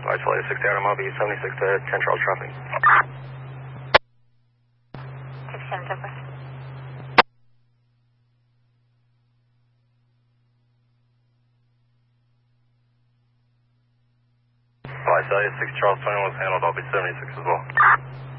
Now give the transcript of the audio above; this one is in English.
Flight 6 Adam, I'll be 76 to 10 Charles traffic. 67 Southwest. Flight 6 Charles 21 was handled, I'll be 76 as well.